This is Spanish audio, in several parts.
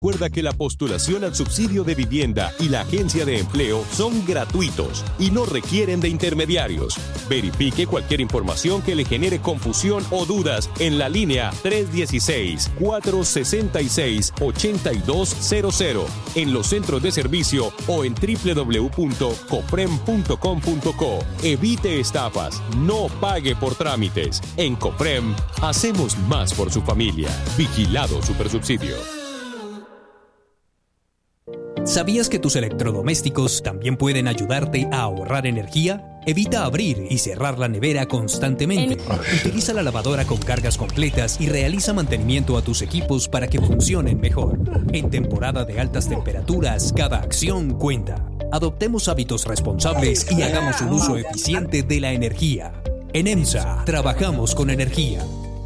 Recuerda que la postulación al subsidio de vivienda y la agencia de empleo son gratuitos y no requieren de intermediarios. Verifique cualquier información que le genere confusión o dudas en la línea 316-466-8200, en los centros de servicio o en www.cofrem.com.co. Evite estafas, no pague por trámites. En Cofrem, hacemos más por su familia. Vigilado Supersubsidio. ¿Sabías que tus electrodomésticos también pueden ayudarte a ahorrar energía? Evita abrir y cerrar la nevera constantemente. Utiliza la lavadora con cargas completas y realiza mantenimiento a tus equipos para que funcionen mejor. En temporada de altas temperaturas, cada acción cuenta. Adoptemos hábitos responsables y hagamos un uso eficiente de la energía. En EMSA, trabajamos con energía.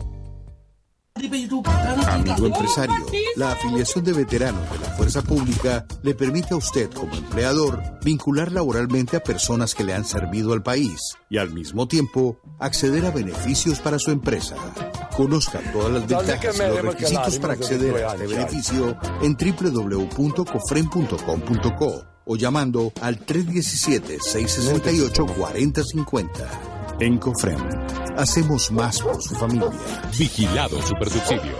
Amigo empresario, la afiliación de veteranos de la Fuerza Pública le permite a usted como empleador vincular laboralmente a personas que le han servido al país y al mismo tiempo acceder a beneficios para su empresa. Conozca todas las ventajas y los requisitos para acceder a este beneficio en www.cofrem.com.co o llamando al 317-668-4050. En Cofrem, hacemos más por su familia. Vigilado Supersubsidio.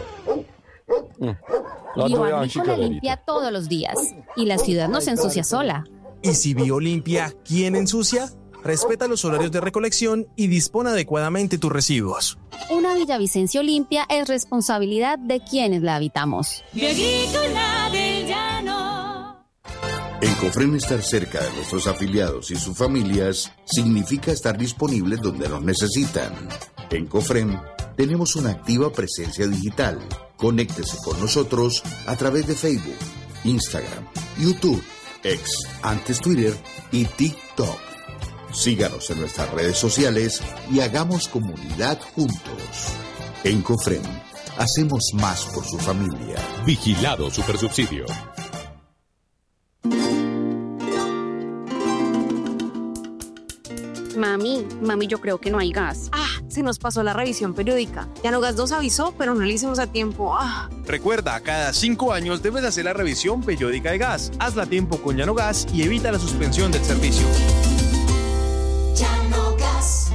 BioAgrícola limpia todos los días y la ciudad no se ensucia sola. ¿Y si BioLimpia, quién ensucia? Respeta los horarios de recolección y dispone adecuadamente tus residuos. Una Villavicencio limpia es responsabilidad de quienes la habitamos. BioAgrícola del Llano. En Cofrem, estar cerca de nuestros afiliados y sus familias significa estar disponibles donde nos necesitan. En Cofrem tenemos una activa presencia digital. Conéctese con nosotros a través de Facebook, Instagram, YouTube, X, antes Twitter y TikTok. Síganos en nuestras redes sociales y hagamos comunidad juntos. En Cofrem, hacemos más por su familia. Vigilado Supersubsidio. Mami, yo creo que no hay gas. Se nos pasó la revisión periódica. Llanogas nos avisó, pero no le hicimos a tiempo. Recuerda, cada 5 años debes hacer la revisión periódica de gas. Hazla a tiempo con Llanogas y evita la suspensión del servicio. Llanogas.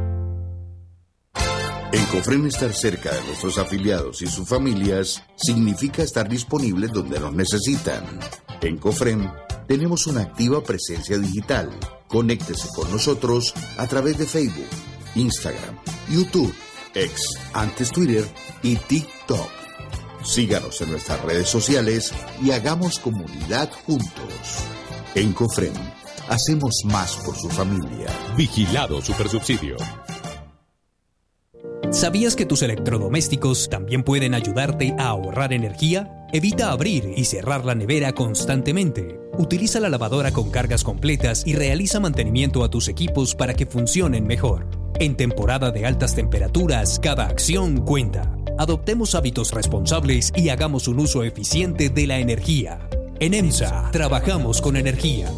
En Cofrem, estar cerca de nuestros afiliados y sus familias significa estar disponibles donde nos necesitan. En Cofrem tenemos una activa presencia digital. Conéctese con nosotros a través de Facebook, Instagram, YouTube, X, antes Twitter y TikTok. Síganos en nuestras redes sociales y hagamos comunidad juntos. En Cofrem, hacemos más por su familia. Vigilado Supersubsidio. ¿Sabías que tus electrodomésticos también pueden ayudarte a ahorrar energía? Evita abrir y cerrar la nevera constantemente. Utiliza la lavadora con cargas completas y realiza mantenimiento a tus equipos para que funcionen mejor. En temporada de altas temperaturas, cada acción cuenta. Adoptemos hábitos responsables y hagamos un uso eficiente de la energía. En EMSA, trabajamos con energía.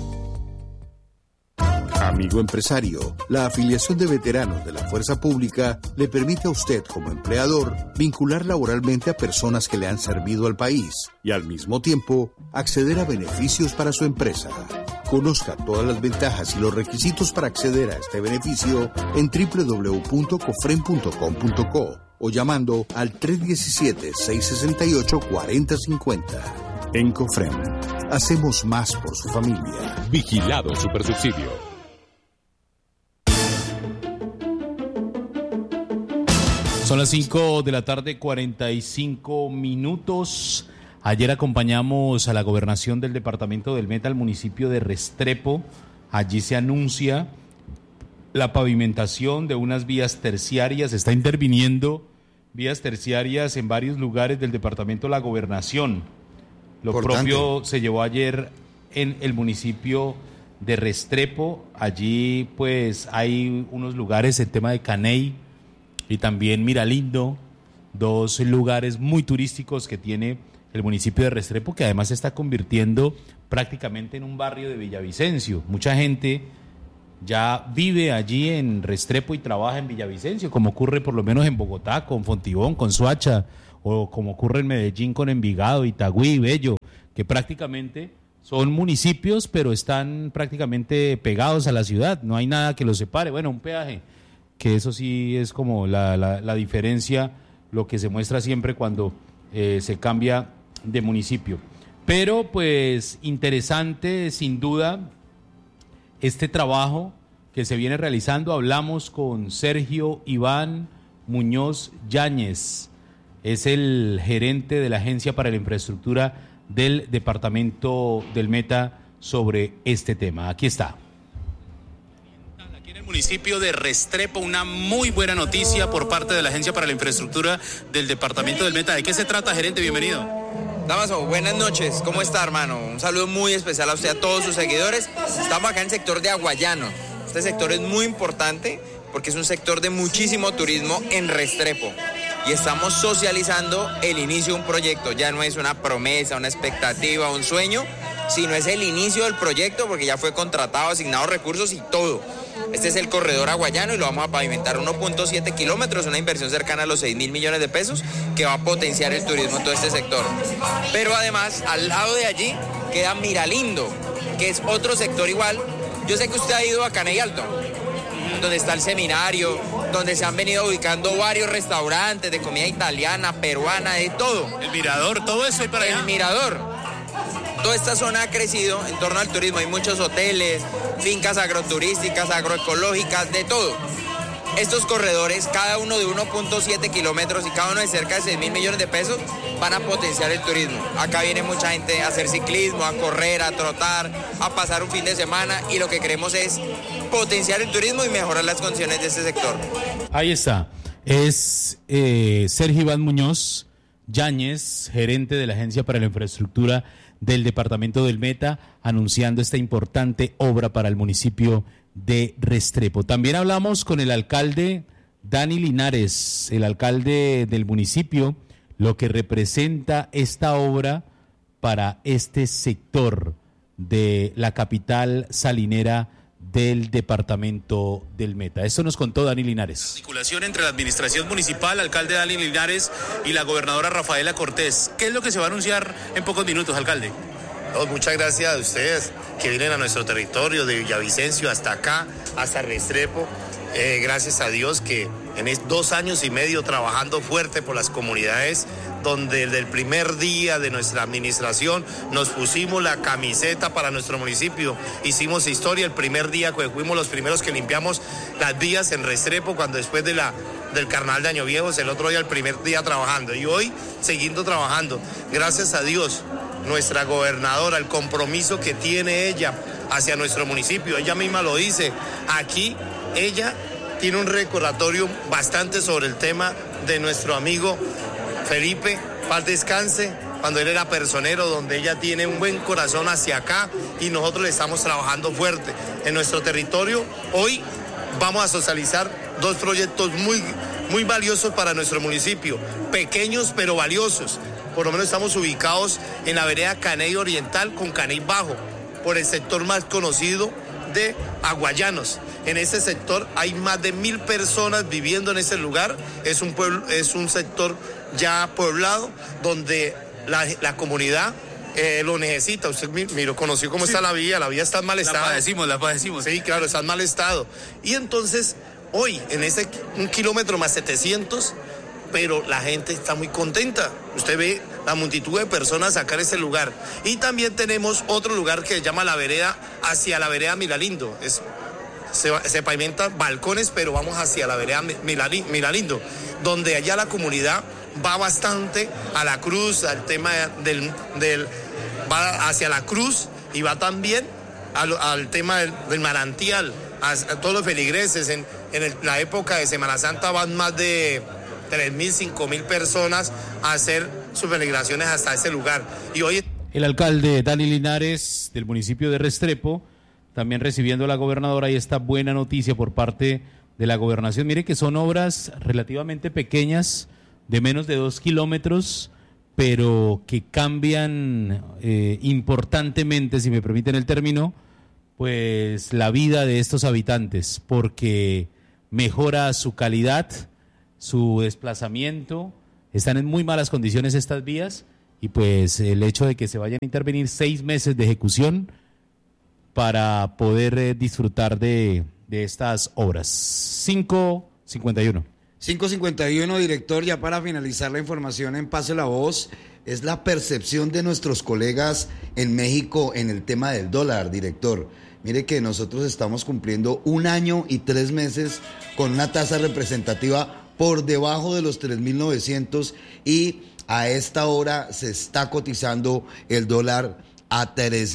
Amigo empresario, la afiliación de veteranos de la Fuerza Pública le permite a usted como empleador vincular laboralmente a personas que le han servido al país y al mismo tiempo acceder a beneficios para su empresa. Conozca todas las ventajas y los requisitos para acceder a este beneficio en www.cofrem.com.co o llamando al 317-668-4050. En Cofrem, hacemos más por su familia. Vigilado Supersubsidio. Son las 5 de la tarde, 45 minutos. Ayer acompañamos a la gobernación del departamento del Meta al municipio de Restrepo. Allí se anuncia la pavimentación de unas vías terciarias. Está interviniendo vías terciarias en varios lugares del departamento de la gobernación. Lo propio se llevó ayer en el municipio de Restrepo. Allí pues hay unos lugares en tema de Caney y también Miralindo, dos lugares muy turísticos que tiene el municipio de Restrepo, que además se está convirtiendo prácticamente en un barrio de Villavicencio. Mucha gente ya vive allí en Restrepo y trabaja en Villavicencio, como ocurre por lo menos en Bogotá, con Fontibón, con Soacha o como ocurre en Medellín con Envigado, Itagüí, Bello, que prácticamente son municipios, pero están prácticamente pegados a la ciudad, no hay nada que los separe. Bueno, un peaje, que eso sí es como la diferencia, lo que se muestra siempre cuando se cambia de municipio. Pero pues interesante sin duda este trabajo que se viene realizando. Hablamos con Sergio Iván Muñoz Yáñez, es el gerente de la Agencia para la Infraestructura del Departamento del Meta sobre este tema. Aquí está. Aquí en el municipio de Restrepo, una muy buena noticia por parte de la Agencia para la Infraestructura del Departamento del Meta. ¿De qué se trata, gerente? Bienvenido. Damaso, buenas noches, ¿cómo está, hermano? Un saludo muy especial a usted, a todos sus seguidores. Estamos acá en el sector de Aguayano. Este sector es muy importante porque es un sector de muchísimo turismo en Restrepo. Y estamos socializando el inicio de un proyecto. Ya no es una promesa, una expectativa, un sueño, sino es el inicio del proyecto porque ya fue contratado, asignado recursos y todo. Este es el corredor aguayano y lo vamos a pavimentar 1.7 kilómetros, una inversión cercana a los 6.000 millones de pesos que va a potenciar el turismo en todo este sector. Pero además, al lado de allí queda Miralindo, que es otro sector igual. Yo sé que usted ha ido a Caney Alto, donde está el seminario, donde se han venido ubicando varios restaurantes de comida italiana, peruana, de todo. El mirador, todo eso hay para allá. El mirador. Toda esta zona ha crecido en torno al turismo. Hay muchos hoteles, fincas agroturísticas, agroecológicas, de todo. Estos corredores, cada uno de 1.7 kilómetros y cada uno de cerca de 6.000 millones de pesos, van a potenciar el turismo. Acá viene mucha gente a hacer ciclismo, a correr, a trotar, a pasar un fin de semana y lo que queremos es potenciar el turismo y mejorar las condiciones de este sector. Ahí está. Es Sergio Iván Muñoz Yáñez, gerente de la Agencia para la Infraestructura del Departamento del Meta, anunciando esta importante obra para el municipio de Restrepo. También hablamos con el alcalde Dani Linares, el alcalde del municipio, lo que representa esta obra para este sector de la capital salinera del Departamento del Meta. Esto nos contó Dani Linares. Articulación entre la administración municipal, alcalde Dani Linares, y la gobernadora Rafaela Cortés. ¿Qué es lo que se va a anunciar en pocos minutos, alcalde? Muchas gracias a ustedes que vienen a nuestro territorio de Villavicencio hasta acá, hasta Restrepo. Gracias a Dios que en 2 años y medio trabajando fuerte por las comunidades, donde desde el primer día de nuestra administración nos pusimos la camiseta para nuestro municipio. Hicimos historia el primer día que fuimos los primeros que limpiamos las vías en Restrepo, cuando después del carnaval de Año Viejo, el otro día, el primer día trabajando. Y hoy siguiendo trabajando. Gracias a Dios, nuestra gobernadora, el compromiso que tiene ella hacia nuestro municipio. Ella misma lo dice. Aquí ella tiene un recordatorio bastante sobre el tema de nuestro amigo Felipe, paz descanse, cuando él era personero, donde ella tiene un buen corazón hacia acá y nosotros le estamos trabajando fuerte. En nuestro territorio hoy vamos a socializar 2 proyectos muy valiosos para nuestro municipio, pequeños pero valiosos. Por lo menos estamos ubicados en la vereda Caney Oriental con Caney Bajo, por el sector más conocido de Aguayanos. En ese sector hay más de 1.000 personas viviendo en ese lugar. Es un pueblo, es un sector ya poblado donde la comunidad lo necesita. Usted lo conoció cómo está la vía está en mal estado. La padecimos. Sí, claro, está en mal estado. Y entonces, hoy, en ese 1 kilómetro más 700, pero la gente está muy contenta. Usted ve la multitud de personas sacar ese lugar. Y también tenemos otro lugar que se llama la vereda, hacia la vereda Miralindo. Se pavimentan balcones, pero vamos hacia la vereda Miralindo, donde allá la comunidad va bastante a la cruz, al tema va hacia la cruz y va también al tema del manantial, a todos los feligreses. En la época de Semana Santa van más de 3.000, 5.000 personas a hacer sus peregrinaciones hasta ese lugar. Y hoy el alcalde Dani Linares del municipio de Restrepo, también recibiendo a la gobernadora, y esta buena noticia por parte de la gobernación. Mire que son obras relativamente pequeñas, de menos de 2 kilómetros, pero que cambian importantemente, si me permiten el término, pues la vida de estos habitantes, porque mejora su calidad, su desplazamiento, están en muy malas condiciones estas vías y pues el hecho de que se vayan a intervenir 6 meses de ejecución para poder disfrutar de estas obras. 5:51. 5:51, director, ya para finalizar la información en Pase la Voz, es la percepción de nuestros colegas en México en el tema del dólar, director. Mire que nosotros estamos cumpliendo 1 año y 3 meses con una tasa representativa por debajo de los 3.900 y a esta hora se está cotizando el dólar a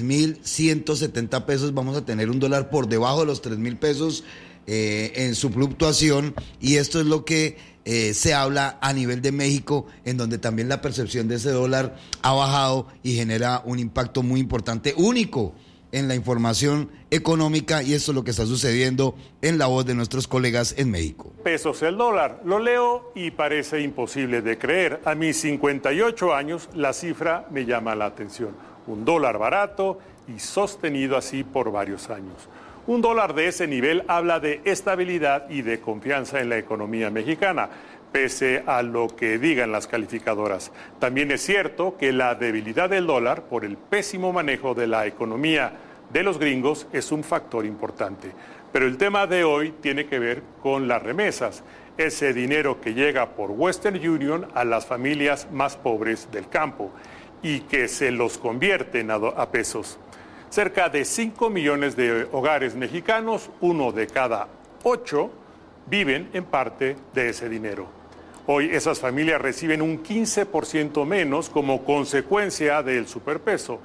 3.170 pesos. Vamos a tener un dólar por debajo de los 3.000 pesos en su fluctuación, y esto es lo que se habla a nivel de México, en donde también la percepción de ese dólar ha bajado y genera un impacto muy importante, único en la información económica, y esto es lo que está sucediendo en la voz de nuestros colegas en México. Pesos el dólar, lo leo y parece imposible de creer. A mis 58 años la cifra me llama la atención. Un dólar barato y sostenido así por varios años. Un dólar de ese nivel habla de estabilidad y de confianza en la economía mexicana, pese a lo que digan las calificadoras. También es cierto que la debilidad del dólar por el pésimo manejo de la economía de los gringos es un factor importante. Pero el tema de hoy tiene que ver con las remesas, ese dinero que llega por Western Union a las familias más pobres del campo y que se los convierten a pesos. Cerca de 5 millones de hogares mexicanos, 1 de cada 8, viven en parte de ese dinero. Hoy esas familias reciben un 15% menos como consecuencia del superpeso.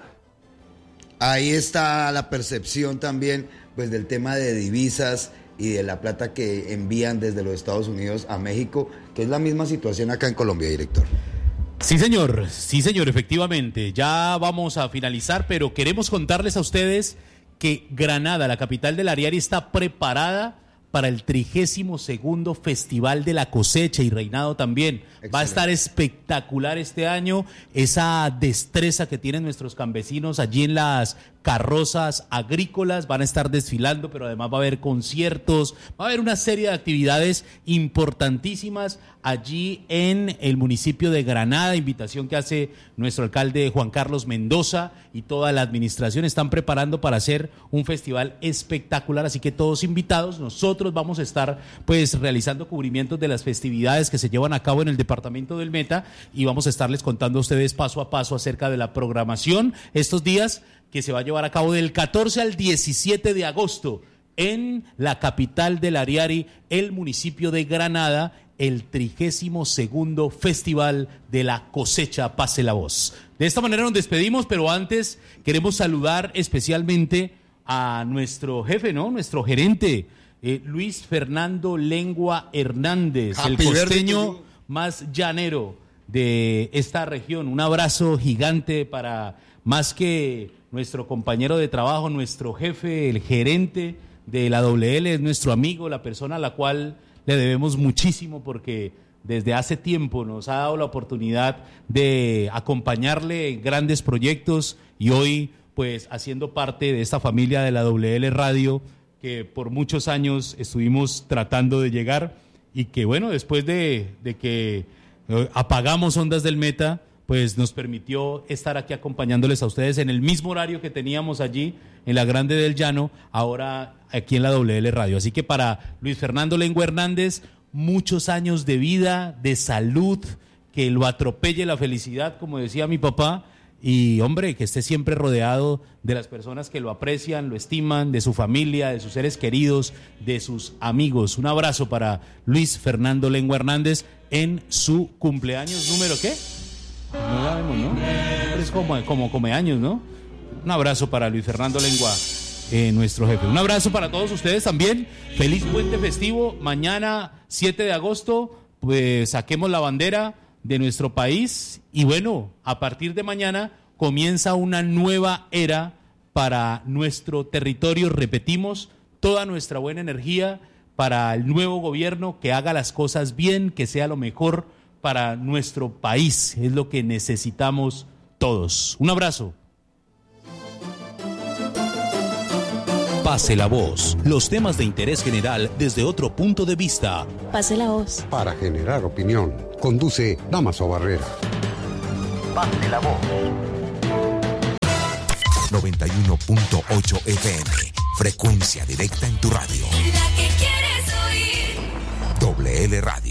Ahí está la percepción también pues del tema de divisas y de la plata que envían desde los Estados Unidos a México, que es la misma situación acá en Colombia, director. Sí, señor, efectivamente. Ya vamos a finalizar, pero queremos contarles a ustedes que Granada, la capital del Ariari, está preparada para el 32º Festival de la Cosecha y Reinado también. Excelente. Va a estar espectacular este año, esa destreza que tienen nuestros campesinos allí en las carrozas agrícolas, van a estar desfilando, pero además va a haber conciertos, va a haber una serie de actividades importantísimas allí en el municipio de Granada, invitación que hace nuestro alcalde Juan Carlos Mendoza y toda la administración. Están preparando para hacer un festival espectacular, así que todos invitados. Nosotros vamos a estar pues realizando cubrimientos de las festividades que se llevan a cabo en el departamento del Meta y vamos a estarles contando a ustedes paso a paso acerca de la programación estos días que se va a llevar a cabo del 14 al 17 de agosto en la capital del Ariari, el municipio de Granada, el 32º Festival de la Cosecha. Pase la voz. De esta manera nos despedimos, pero antes queremos saludar especialmente a nuestro jefe, ¿no? Nuestro gerente, Luis Fernando Lengua Hernández, el costeño más llanero de esta región. Un abrazo gigante para, más que nuestro compañero de trabajo, nuestro jefe, el gerente de la WL, es nuestro amigo, la persona a la cual le debemos muchísimo porque desde hace tiempo nos ha dado la oportunidad de acompañarle en grandes proyectos y hoy pues haciendo parte de esta familia de la WL Radio que por muchos años estuvimos tratando de llegar y que bueno, después de que apagamos Ondas del Meta, pues nos permitió estar aquí acompañándoles a ustedes en el mismo horario que teníamos allí en la Grande del Llano, ahora aquí en la WL Radio. Así que para Luis Fernando Lengua Hernández, muchos años de vida, de salud, que lo atropelle la felicidad, como decía mi papá, y hombre, que esté siempre rodeado de las personas que lo aprecian, lo estiman, de su familia, de sus seres queridos, de sus amigos. Un abrazo para Luis Fernando Lengua Hernández en su cumpleaños número ¿qué? No sabemos, ¿no? Es como come años, ¿no? Un abrazo para Luis Fernando Lengua, nuestro jefe. Un abrazo para todos ustedes también. Feliz puente festivo. Mañana, 7 de agosto, pues saquemos la bandera de nuestro país. Y bueno, a partir de mañana comienza una nueva era para nuestro territorio. Repetimos, toda nuestra buena energía para el nuevo gobierno, que haga las cosas bien, que sea lo mejor para nuestro país. Es lo que necesitamos todos. Un abrazo. Pase la voz. Los temas de interés general desde otro punto de vista. Pase la voz. Para generar opinión. Conduce Damaso Barrera. Pase la voz. 91.8 FM. Frecuencia directa en tu radio. La que quieres oír. WL Radio.